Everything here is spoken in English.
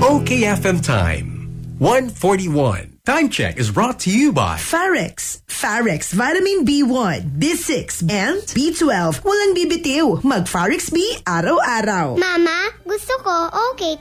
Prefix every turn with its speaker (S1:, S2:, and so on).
S1: OKFM time, 1:41. Time check is brought to you by
S2: Farex. Farex Vitamin B1, B6, and B12. Walang bibitiw. Mag Farex B araw-araw.
S3: Mama, gusto ko okay